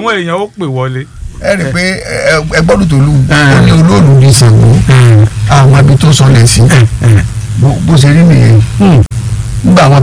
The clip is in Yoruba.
àwọn èèyàn ó pè wọlé. ẹ rí i pé ẹgbọ́dún tó lù ó ní olóòlù ní Ṣàngó àwọn ibi tó sọlẹ̀ sí bó ṣe rí nìyẹn nígbà àwọn